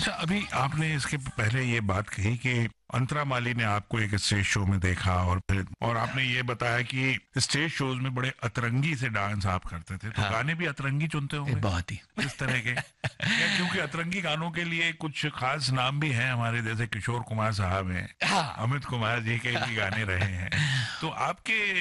अच्छा, अभी आपने इसके पहले ये बात कही कि अंतरा माली ने आपको एक स्टेज शो में देखा और आपने ये बताया कि स्टेज शोज में बड़े अतरंगी से डांस आप करते थे, तो हाँ। गाने भी अतरंगी चुनते होंगे बहुत ही। किस तरह के? क्या क्योंकि अतरंगी गानों के लिए कुछ खास नाम भी हैं हमारे, जैसे किशोर कुमार साहब हैं, हाँ। अमित कुमार जी के भी गाने रहे हैं, तो आपके